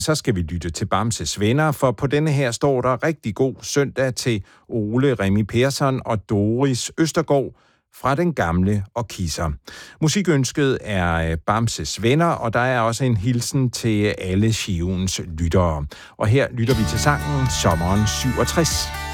så skal vi lytte til Bamses Venner, for på denne her står der rigtig god søndag til Ole Remi Persson og Doris Østergaard fra Den Gamle og Kisser. Musikønsket er Bamses Venner, og der er også en hilsen til alle Shivens lyttere. Og her lytter vi til sangen Sommeren 67.